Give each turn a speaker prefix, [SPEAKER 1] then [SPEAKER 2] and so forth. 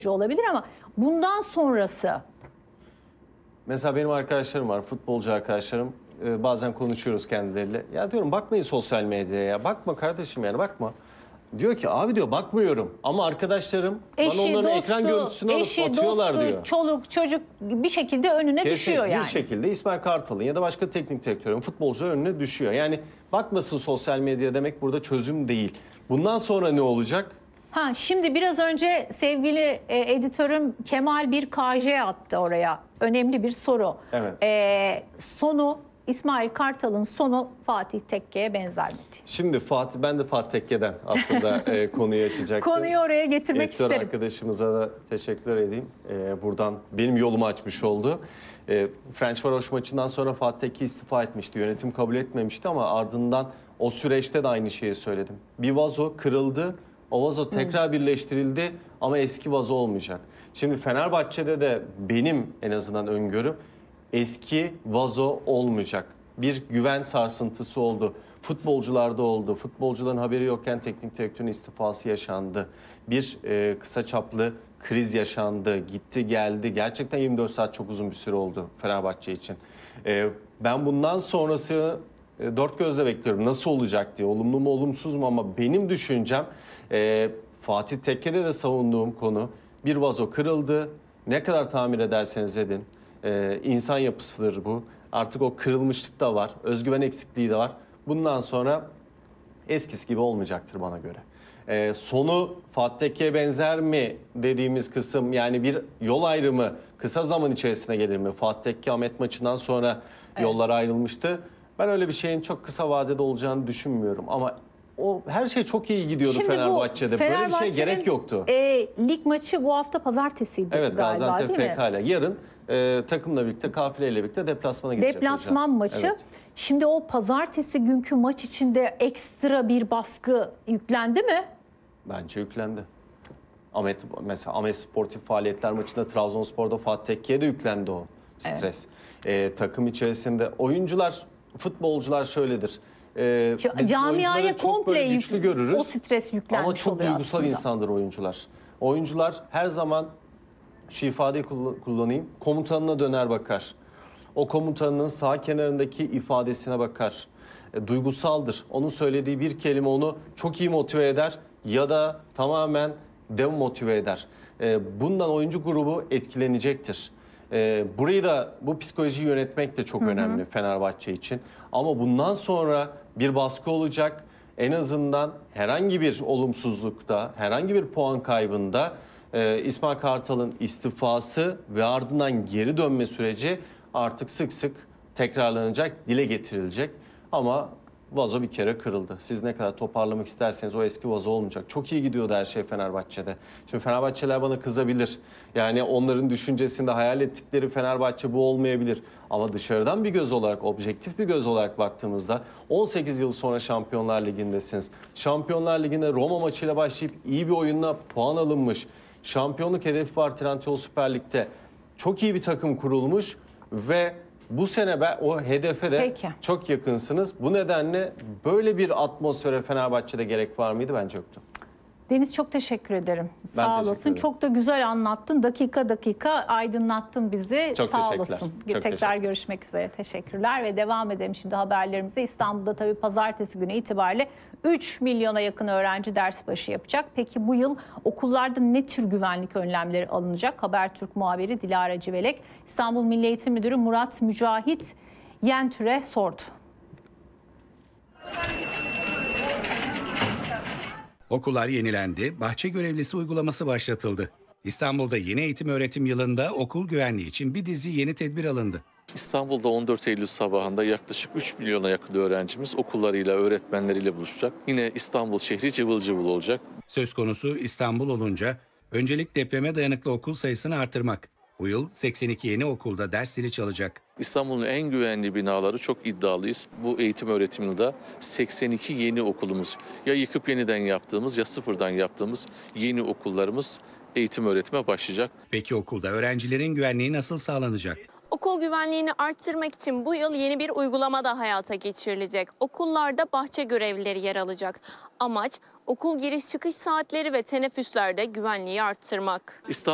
[SPEAKER 1] olabilir ama bundan sonrası.
[SPEAKER 2] Mesela benim arkadaşlarım var, futbolcu arkadaşlarım. Bazen konuşuyoruz kendileriyle. Ya diyorum bakmayın sosyal medyaya ya. Bakma kardeşim yani bakma. Diyor ki abi diyor bakmıyorum ama arkadaşlarım bana onların ekran görüntüsünü alıp atıyorlar diyor.
[SPEAKER 1] Çoluk çocuk bir şekilde önüne düşüyor yani.
[SPEAKER 2] Bir şekilde İsmail Kartal'ın ya da başka teknik direktörün, futbolcuların önüne düşüyor. Yani bakmasın sosyal medya demek burada çözüm değil. Bundan sonra ne olacak?
[SPEAKER 1] Şimdi biraz önce sevgili editörüm Kemal bir KJ attı oraya. Önemli bir soru.
[SPEAKER 2] Evet.
[SPEAKER 1] İsmail Kartal'ın sonu Fatih Tekke'ye benzer mi?
[SPEAKER 2] Şimdi ben de Fatih Tekke'den aslında konuyu açacaktım.
[SPEAKER 1] Konuyu oraya getirmek
[SPEAKER 2] Editör
[SPEAKER 1] isterim.
[SPEAKER 2] arkadaşımıza da teşekkür edeyim. Buradan benim yolumu açmış oldu. Fenerbahçe maçından sonra Fatih Tekke istifa etmişti. Yönetim kabul etmemişti ama ardından o süreçte de aynı şeyi söyledim. Bir vazo kırıldı. O vazo tekrar birleştirildi ama eski vazo olmayacak. Şimdi Fenerbahçe'de de benim en azından öngörüm eski vazo olmayacak. Bir güven sarsıntısı oldu. Futbolcularda oldu. Futbolcuların haberi yokken teknik direktörün istifası yaşandı. Bir kısa çaplı kriz yaşandı. Gitti geldi. Gerçekten 24 saat çok uzun bir süre oldu Fenerbahçe için. Ben bundan sonrası dört gözle bekliyorum. Nasıl olacak diye. Olumlu mu olumsuz mu ama benim düşüncem Fatih Tekke'de de savunduğum konu bir vazo kırıldı. Ne kadar tamir ederseniz edin. İnsan yapısıdır bu. Artık o kırılmışlık da var. Özgüven eksikliği de var. Bundan sonra eskisi gibi olmayacaktır bana göre. Sonu Fatih Tekke'ye benzer mi dediğimiz kısım yani bir yol ayrımı kısa zaman içerisine gelir mi? Fatih Tekke Ahmet maçından sonra yollar ayrılmıştı. Ben öyle bir şeyin çok kısa vadede olacağını düşünmüyorum ama her şey çok iyi gidiyordu Fenerbahçe'de. Böyle bir şey gerek yoktu.
[SPEAKER 1] Lig maçı bu hafta pazartesiydi
[SPEAKER 2] evet,
[SPEAKER 1] galiba
[SPEAKER 2] Gaziantep
[SPEAKER 1] değil mi?
[SPEAKER 2] FK ile. Yarın takımla birlikte, kafileyle birlikte deplasmana gidecek
[SPEAKER 1] Deplasman
[SPEAKER 2] hocam.
[SPEAKER 1] maçı.
[SPEAKER 2] Evet.
[SPEAKER 1] Şimdi o pazartesi günkü maç içinde ekstra bir baskı yüklendi mi?
[SPEAKER 2] Bence yüklendi. Mesela Ahmet Sportif Faaliyetler maçında Trabzonspor'da Fatih Tekke'ye de yüklendi o stres. Evet. Takım içerisinde futbolcular şöyledir.
[SPEAKER 1] Camiaya komple
[SPEAKER 2] güçlü görürüz.
[SPEAKER 1] O stres yüklenmiş
[SPEAKER 2] ama çok duygusal
[SPEAKER 1] aslında.
[SPEAKER 2] insandır oyuncular. Oyuncular her zaman şu ifadeyi kullanayım. Komutanına döner bakar. O komutanının sağ kenarındaki ifadesine bakar. Duygusaldır. Onun söylediği bir kelime onu çok iyi motive eder ya da tamamen demotive eder. Bundan oyuncu grubu etkilenecektir. Burayı da bu psikolojiyi yönetmek de çok önemli Fenerbahçe için. Ama bundan sonra bir baskı olacak. En azından herhangi bir olumsuzlukta, herhangi bir puan kaybında İsmail Kartal'ın istifası ve ardından geri dönme süreci artık sık sık tekrarlanacak, dile getirilecek. Ama vazo bir kere kırıldı. Siz ne kadar toparlamak isterseniz o eski vazo olmayacak. Çok iyi gidiyordu her şey Fenerbahçe'de. Şimdi Fenerbahçeliler bana kızabilir. Yani onların düşüncesinde hayal ettikleri Fenerbahçe bu olmayabilir. Ama dışarıdan bir göz olarak, objektif bir göz olarak baktığımızda 18 yıl sonra Şampiyonlar Ligi'ndesiniz. Şampiyonlar Ligi'nde Roma maçıyla başlayıp iyi bir oyunla puan alınmış. Şampiyonluk hedefi var Trendyol Süper Lig'de. Çok iyi bir takım kurulmuş ve bu sene o hedefe de çok yakınsınız. Bu nedenle böyle bir atmosfere Fenerbahçe'de gerek var mıydı? Bence yoktu.
[SPEAKER 1] Deniz çok teşekkür ederim. Sağ olasın.
[SPEAKER 2] Ederim.
[SPEAKER 1] Çok da güzel anlattın. Dakika dakika aydınlattın bizi.
[SPEAKER 2] Çok
[SPEAKER 1] Sağ
[SPEAKER 2] teşekkürler.
[SPEAKER 1] olasın.
[SPEAKER 2] Çok
[SPEAKER 1] Tekrar görüşmek üzere. Teşekkürler ve devam edelim şimdi haberlerimize. İstanbul'da tabii pazartesi günü itibariyle 3 milyona yakın öğrenci ders başı yapacak. Peki bu yıl okullarda ne tür güvenlik önlemleri alınacak? Habertürk muhabiri Dilara Civelek, İstanbul Milli Eğitim Müdürü Murat Mücahit Yentür'e sordu.
[SPEAKER 3] Okullar yenilendi, bahçe görevlisi uygulaması başlatıldı. İstanbul'da yeni eğitim öğretim yılında okul güvenliği için bir dizi yeni tedbir alındı.
[SPEAKER 4] İstanbul'da 14 Eylül sabahında yaklaşık 3 milyona yakın öğrencimiz okullarıyla, öğretmenleriyle buluşacak. Yine İstanbul şehri cıvıl cıvıl olacak.
[SPEAKER 3] Söz konusu İstanbul olunca öncelik depreme dayanıklı okul sayısını artırmak. Bu yıl 82 yeni okulda ders zili çalacak.
[SPEAKER 4] İstanbul'un en güvenli binaları çok iddialıyız. Bu eğitim öğretim yılında 82 yeni okulumuz. Ya yıkıp yeniden yaptığımız ya sıfırdan yaptığımız yeni okullarımız eğitim öğretime başlayacak.
[SPEAKER 3] Peki okulda öğrencilerin güvenliği nasıl sağlanacak?
[SPEAKER 5] Okul güvenliğini arttırmak için bu yıl yeni bir uygulama da hayata geçirilecek. Okullarda bahçe görevlileri yer alacak. Amaç okul giriş çıkış saatleri ve teneffüslerde güvenliği arttırmak.